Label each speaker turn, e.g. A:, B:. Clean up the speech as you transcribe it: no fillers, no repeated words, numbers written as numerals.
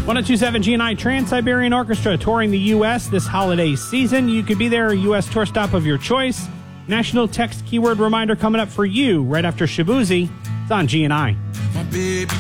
A: 1027 GNI Trans-Siberian Orchestra touring the U.S. this holiday season. You could be there, a U.S. tour stop of your choice. National text keyword reminder coming up for you right after Shabuzi. It's on GNI.
B: My baby